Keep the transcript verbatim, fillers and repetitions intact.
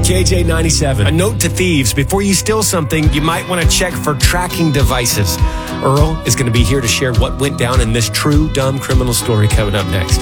K J ninety-seven. A note to thieves: before you steal something, you might want to check for tracking devices. Earl is going to be here to share what went down in this true dumb criminal story coming up next.